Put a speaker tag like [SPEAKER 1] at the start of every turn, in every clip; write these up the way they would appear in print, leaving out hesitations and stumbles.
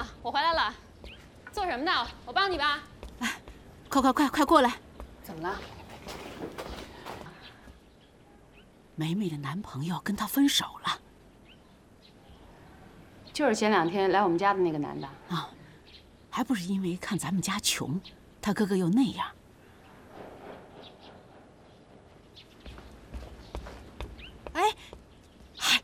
[SPEAKER 1] 啊，我回来了。做什么呢？我帮你吧。
[SPEAKER 2] 哎，快过来！
[SPEAKER 1] 怎么了？
[SPEAKER 2] 梅梅的男朋友跟她分手了。
[SPEAKER 1] 就是前2天来我们家的那个男的
[SPEAKER 2] 啊，还不是因为看咱们家穷，他哥哥又那样。哎，嗨。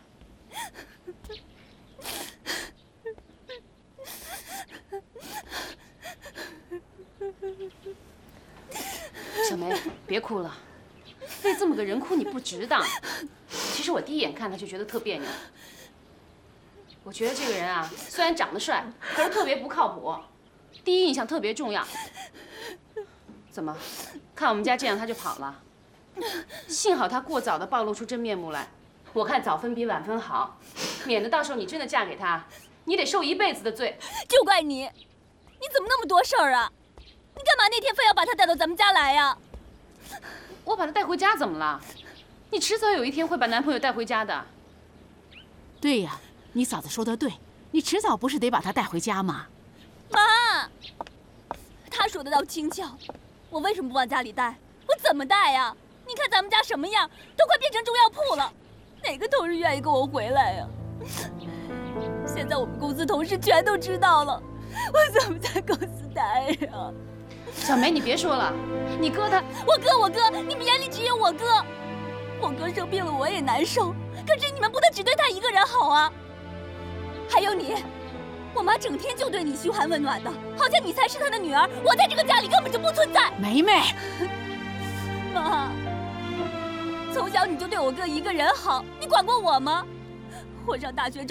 [SPEAKER 1] 小梅，别哭了，为这么个人哭你不值当。其实我第一眼看他就觉得特别扭。我觉得这个人啊，虽然长得帅，可是特别不靠谱，第一印象特别重要。怎么，看我们家这样他就跑了？幸好他过早的暴露出真面目来，我看早分比晚分好，免得到时候你真的嫁给他，你得受一辈子的罪。
[SPEAKER 3] 就怪你，你怎么那么多事儿啊？ 你干嘛那天非要把他带到咱们家来呀？
[SPEAKER 1] 我把他带回家怎么了？你迟早有一天会把男朋友带回家的。
[SPEAKER 2] 对呀，你嫂子说的对，你迟早不是得把他带回家吗？
[SPEAKER 3] 妈，他说的倒轻巧，我为什么不往家里带？我怎么带呀？你看咱们家什么样，都快变成中药铺了，哪个同事愿意跟我回来呀？现在我们公司同事全都知道了，我怎么在公司待呀？
[SPEAKER 1] 小梅，你别说了，你哥他，
[SPEAKER 3] 我哥，你们眼里只有我哥。我哥生病了，我也难受。可是你们不能只对他一个人好啊。还有你，我妈整天就对你嘘寒问暖的，好像你才是她的女儿，我在这个家里根本就不存在。
[SPEAKER 2] 梅梅，
[SPEAKER 3] 妈，从小你就对我哥一个人好，你管过我吗？我上大学找。